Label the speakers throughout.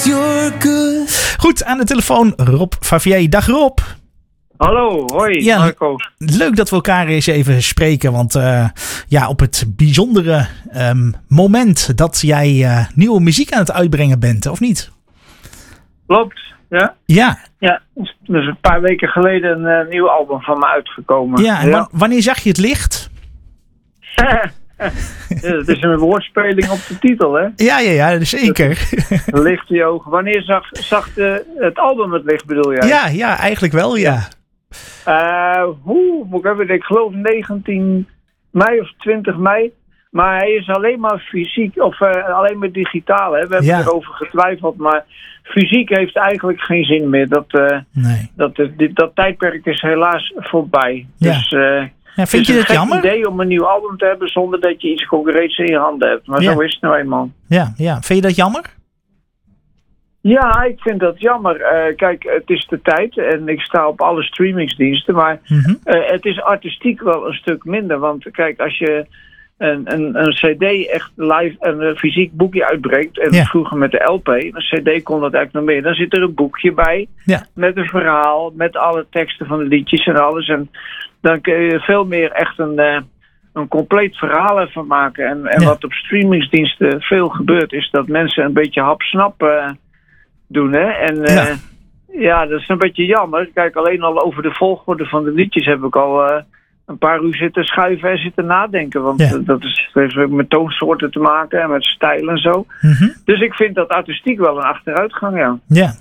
Speaker 1: Goed, aan de telefoon Rob Favier. Dag Rob.
Speaker 2: Hallo, hoi
Speaker 1: Ja,
Speaker 2: Marco.
Speaker 1: Leuk dat we elkaar eens even spreken. Want op het bijzondere moment dat jij nieuwe muziek aan het uitbrengen bent, of niet?
Speaker 2: Klopt, ja?
Speaker 1: Ja.
Speaker 2: Ja, dus een paar weken geleden een nieuw album van me uitgekomen.
Speaker 1: Ja, en wanneer zag je het licht?
Speaker 2: Het is een woordspeling op de titel, hè?
Speaker 1: Ja, zeker.
Speaker 2: Licht in je ogen. Wanneer zag het album het licht, bedoel jij?
Speaker 1: Ja, eigenlijk wel, ja.
Speaker 2: Moet ik even, ik geloof 19 mei of 20 mei. Maar hij is alleen maar fysiek, of alleen maar digitaal. Hè? We hebben erover getwijfeld, maar fysiek heeft eigenlijk geen zin meer. Dat tijdperk is helaas voorbij.
Speaker 1: Ja.
Speaker 2: Dus
Speaker 1: vind je het jammer?
Speaker 2: Het is een idee om een nieuw album te hebben zonder dat je iets concreets in je handen hebt. Maar zo is het nou eenmaal.
Speaker 1: Ja. Vind je dat jammer?
Speaker 2: Ja, ik vind dat jammer. Kijk, het is de tijd en ik sta op alle streamingsdiensten. Maar het is artistiek wel een stuk minder. Want kijk, als je een cd echt live, een fysiek boekje uitbrengt. En vroeger met de LP, een cd kon dat eigenlijk nog meer. Dan zit er een boekje bij met een verhaal, met alle teksten van de liedjes en alles. En dan kun je veel meer echt een compleet verhaal ervan maken. En wat op streamingsdiensten veel gebeurt, is dat mensen een beetje hap-snap doen. Hè? En dat is een beetje jammer. Kijk, alleen al over de volgorde van de liedjes heb ik al een paar uur zitten schuiven en zitten nadenken. Want dat heeft met toonsoorten te maken en met stijl en zo. Dus ik vind dat artistiek wel een achteruitgang,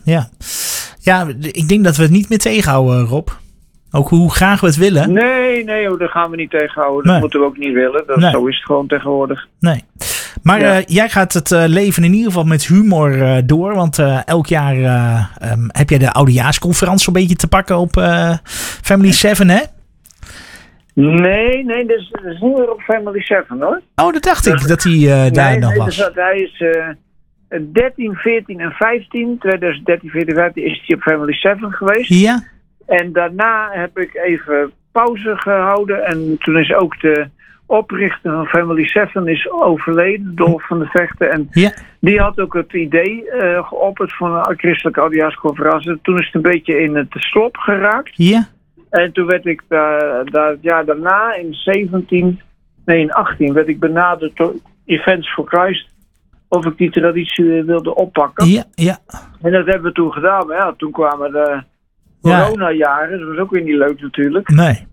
Speaker 1: Ja, ik denk dat we het niet meer tegenhouden, Rob. Ook hoe graag we het willen.
Speaker 2: Nee, dat gaan we niet tegenhouden. Dat moeten we ook niet willen. Zo is het gewoon tegenwoordig.
Speaker 1: Nee. Maar jij gaat het leven in ieder geval met humor door. Want elk jaar heb jij de oudejaarsconferentie een beetje te pakken op Family 7, hè?
Speaker 2: Nee, dat is niet meer op Family 7, hoor.
Speaker 1: Oh, dat dacht ik, dat hij daar nog was.
Speaker 2: Dus hij is 13, 14 en 15. 2013, 14, 15 is hij op Family 7 geweest. Ja. En daarna heb ik even pauze gehouden. En toen is ook de oprichter van Family 7 is overleden, Dolf van de Vechten. En die had ook het idee geopperd van een christelijke oudejaarsconferentie. Toen is het een beetje in het slop geraakt. Ja. En toen werd ik het jaar daarna, in 18, werd ik benaderd door Events for Christ. Of ik die traditie wilde oppakken. Ja. En dat hebben we toen gedaan. Maar toen kwamen de corona-jaren. Dat was ook weer niet leuk natuurlijk. Nee.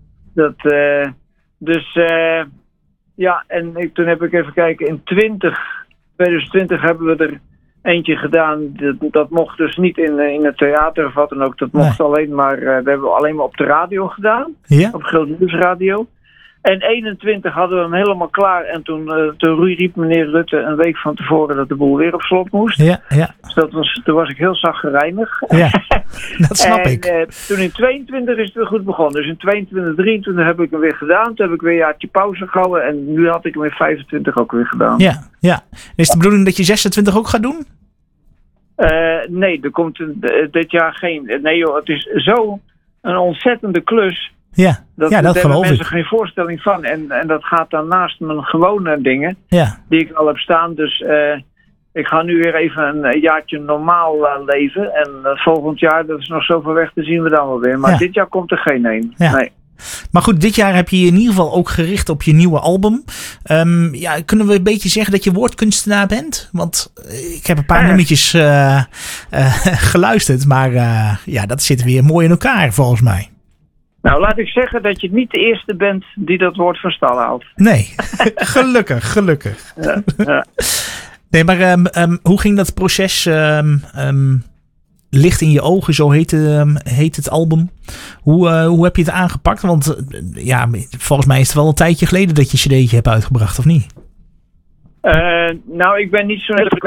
Speaker 2: Toen heb ik even kijken. In 2020 hebben we er eentje gedaan. Dat mocht dus niet in het theater of wat dan ook. Dat mocht alleen maar. We hebben alleen maar op de radio gedaan. Ja. Op Groot Nieuwsradio. En 21 hadden we hem helemaal klaar. En toen riep meneer Rutte een week van tevoren dat de boel weer op slot moest. Ja. Dus toen was ik heel zagrijnig. Ja,
Speaker 1: dat snap ik.
Speaker 2: Toen in 22 is het weer goed begonnen. Dus in 22, 23 heb ik hem weer gedaan. Toen heb ik weer een jaartje pauze gehouden. En nu had ik hem in 25 ook weer gedaan.
Speaker 1: Ja. Is de bedoeling dat je 26 ook gaat doen?
Speaker 2: Nee, er komt dit jaar geen. Nee joh, het is zo een ontzettende klus.
Speaker 1: Ja, dat geloof ik. Daar hebben
Speaker 2: mensen geen voorstelling van. En dat gaat dan naast mijn gewone dingen die ik al heb staan. Dus ik ga nu weer even een jaartje normaal leven. En volgend jaar, dat is nog zoveel weg, te zien we dan wel weer. Maar dit jaar komt er geen een. Ja. Nee.
Speaker 1: Maar goed, dit jaar heb je in ieder geval ook gericht op je nieuwe album. Kunnen we een beetje zeggen dat je woordkunstenaar bent? Want ik heb een paar nummertjes geluisterd. Maar dat zit weer mooi in elkaar volgens mij.
Speaker 2: Nou, laat ik zeggen dat je niet de eerste bent die dat woord van stal haalt.
Speaker 1: Nee, gelukkig.
Speaker 2: Ja.
Speaker 1: Nee, maar hoe ging dat proces? Licht in je ogen, zo heet het album. Hoe heb je het aangepakt? Want volgens mij is het wel een tijdje geleden dat je cd'tje hebt uitgebracht, of niet?
Speaker 2: Nou, ik ben niet zo'n hele